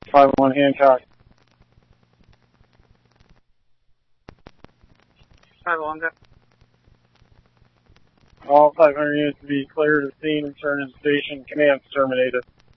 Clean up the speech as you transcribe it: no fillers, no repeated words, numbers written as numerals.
51 Hancock. 51, go. All 500 units to be clear to the scene, return to station. Command's terminated.